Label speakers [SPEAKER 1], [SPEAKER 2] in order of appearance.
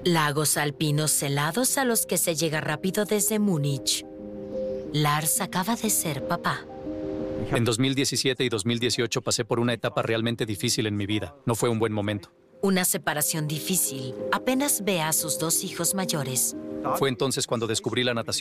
[SPEAKER 1] Lagos alpinos helados a los que se llega rápido desde Múnich. Lars acaba de ser papá.
[SPEAKER 2] En 2017 y 2018 pasé por una etapa realmente difícil en mi vida. No fue un buen momento.
[SPEAKER 1] Una separación difícil. Apenas ve a sus 2 hijos mayores.
[SPEAKER 2] Fue entonces cuando descubrí la natación.